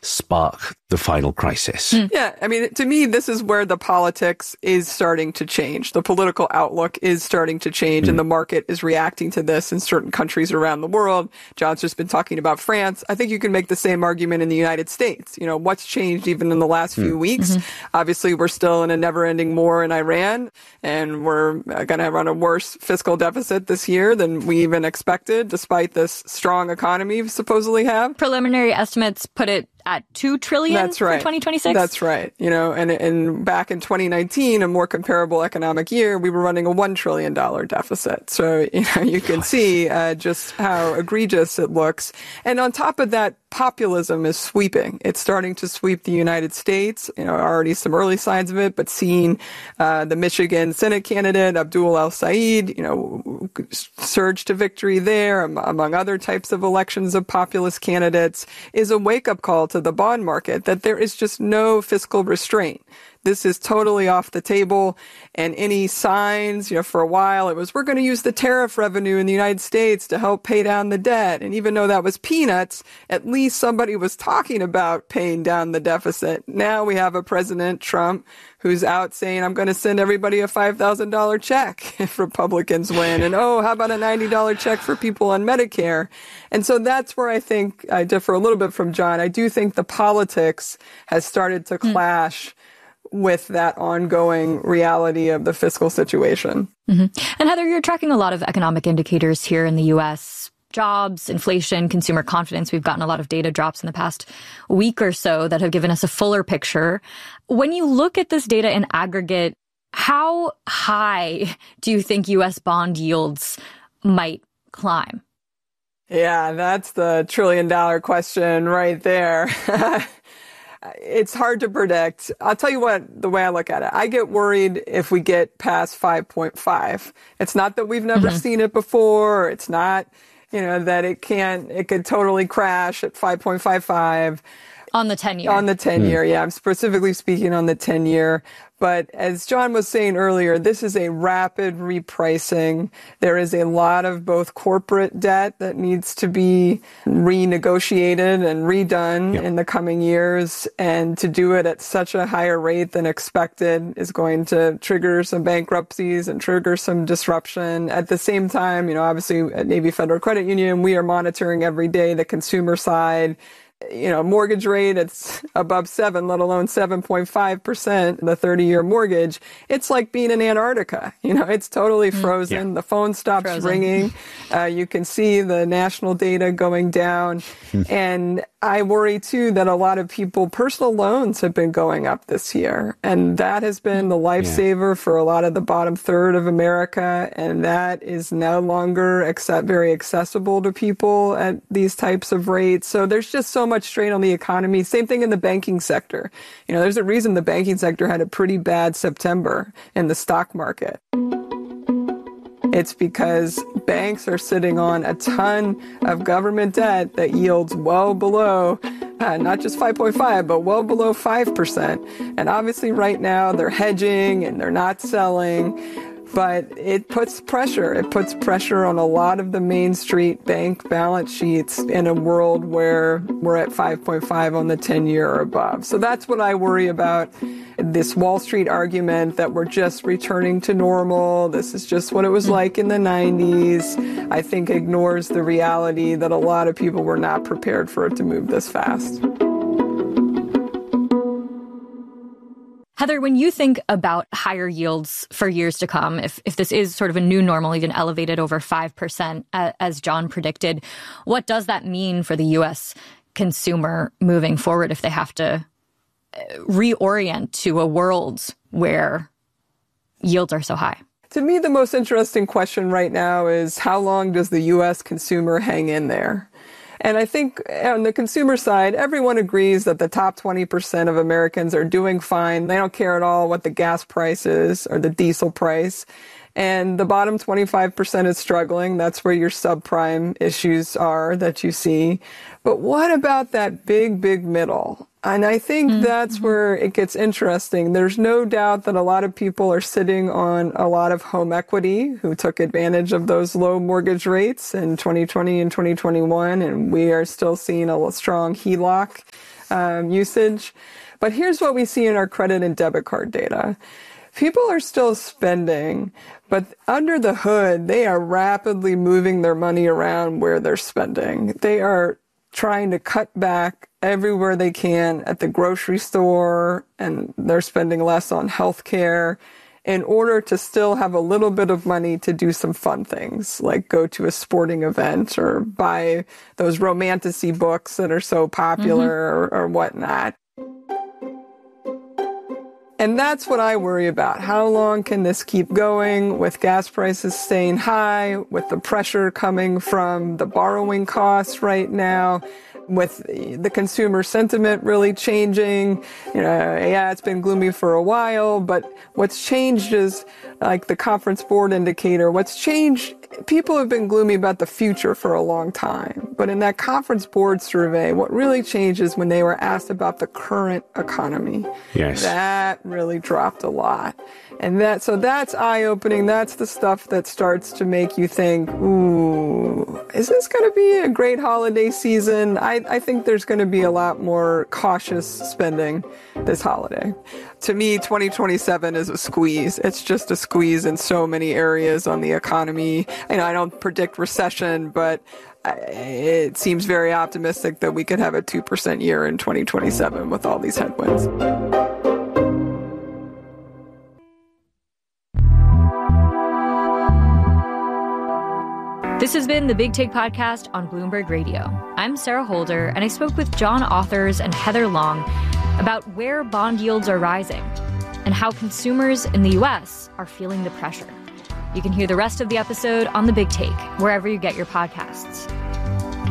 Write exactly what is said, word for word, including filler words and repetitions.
spark the final crisis. Mm. Yeah, I mean, to me, this is where the politics is starting to change. The political outlook is starting to change, mm. and the market is reacting to this in certain countries around the world. John's just been talking about France. I think you can make the same argument in the United States. You know, what's changed even in the last few mm. weeks? Mm-hmm. Obviously, we're still in a never-ending war in Iran, and we're going to run a worse fiscal deficit this year than we even expected, despite this strong economy we supposedly have. Preliminary estimates put it at two trillion dollars That's right. for twenty twenty-six? That's right. You know, and, and back in twenty nineteen, a more comparable economic year, we were running a one trillion dollars deficit. So, you know, you can see uh, just how egregious it looks. And on top of that, populism is sweeping. It's starting to sweep the United States. You know, already some early signs of it, but seeing uh, the Michigan Senate candidate, Abdul El-Sayed, you know, surge to victory there, among other types of elections of populist candidates, is a wake-up call to the bond market that there is just no fiscal restraint. This is totally off the table, and any signs, you know, for a while it was, we're going to use the tariff revenue in the United States to help pay down the debt. And even though that was peanuts, at least somebody was talking about paying down the deficit. Now we have a President Trump who's out saying, I'm going to send everybody a five thousand dollars check if Republicans win. And, oh, how about a ninety dollars check for people on Medicare? And so that's where I think I differ a little bit from John. I do think the politics has started to clash mm. with that ongoing reality of the fiscal situation. Mm-hmm. And Heather, you're tracking a lot of economic indicators here in the U S. Jobs, inflation, consumer confidence. We've gotten a lot of data drops in the past week or so that have given us a fuller picture. When you look at this data in aggregate, how high do you think U S bond yields might climb? Yeah, that's the trillion dollar question right there. It's hard to predict. I'll tell you what, the way I look at it, I get worried if we get past five point five. It's not that we've never mm-hmm. seen it before. It's not, you know, that it can't, it could totally crash at five point five five. On the ten year. On the ten year, mm. yeah. I'm specifically speaking on the ten year. But as John was saying earlier, this is a rapid repricing. There is a lot of both corporate debt that needs to be renegotiated and redone yep. in the coming years. And to do it at such a higher rate than expected is going to trigger some bankruptcies and trigger some disruption. At the same time, you know, obviously at Navy Federal Credit Union, we are monitoring every day the consumer side. You know, mortgage rate, it's above seven, let alone seven point five percent, the thirty-year mortgage. It's like being in Antarctica. You know, it's totally frozen. Yeah. The phone stops frozen. ringing. Uh, you can see the national data going down. And I worry, too, that a lot of people, personal loans have been going up this year. And that has been the lifesaver yeah. for a lot of the bottom third of America. And that is no longer accept, very accessible to people at these types of rates. So there's just so much strain on the economy. Same thing in the banking sector. You know, there's a reason the banking sector had a pretty bad September in the stock market. It's because banks are sitting on a ton of government debt that yields well below, uh, not just five point five, but well below five percent. And obviously right now they're hedging and they're not selling. But it puts pressure. It puts pressure on a lot of the Main Street bank balance sheets in a world where we're at five point five on the ten year or above. So that's what I worry about. This Wall Street argument that we're just returning to normal. This is just what it was like in the nineties. I think ignores the reality that a lot of people were not prepared for it to move this fast. Heather, when you think about higher yields for years to come, if if this is sort of a new normal, even elevated over five percent, uh, as John predicted, what does that mean for the U S consumer moving forward if they have to reorient to a world where yields are so high? To me, the most interesting question right now is how long does the U S consumer hang in there? And I think on the consumer side, everyone agrees that the top twenty percent of Americans are doing fine. They don't care at all what the gas price is or the diesel price. And the bottom twenty-five percent is struggling. That's where your subprime issues are that you see. But what about that big, big middle? And I think mm-hmm. that's where it gets interesting. There's no doubt that a lot of people are sitting on a lot of home equity who took advantage of those low mortgage rates in twenty twenty and twenty twenty-one. And we are still seeing a strong H E L O C um, usage. But here's what we see in our credit and debit card data. People are still spending, but under the hood, they are rapidly moving their money around where they're spending. They are trying to cut back everywhere they can at the grocery store, and they're spending less on healthcare in order to still have a little bit of money to do some fun things, like go to a sporting event or buy those romantasy books that are so popular, mm-hmm. or, or whatnot. And that's what I worry about. How long can this keep going with gas prices staying high, with the pressure coming from the borrowing costs right now, with the consumer sentiment really changing? You know, yeah, it's been gloomy for a while, but what's changed is like the Conference Board indicator. What's changed, people have been gloomy about the future for a long time. But in that Conference Board survey, what really changed is when they were asked about the current economy. Yes. That really dropped a lot. And that, so that's eye-opening. That's the stuff that starts to make you think, ooh, is this going to be a great holiday season? I, I think there's going to be a lot more cautious spending this holiday. To me, twenty twenty-seven is a squeeze. It's just a squeeze in so many areas on the economy. You know, I don't predict recession, but it seems very optimistic that we could have a two percent year in twenty twenty-seven with all these headwinds. This has been the Big Take Podcast on Bloomberg Radio. I'm Sarah Holder, and I spoke with John Authers and Heather Long about where bond yields are rising and how consumers in the U S are feeling the pressure. You can hear the rest of the episode on The Big Take, wherever you get your podcasts.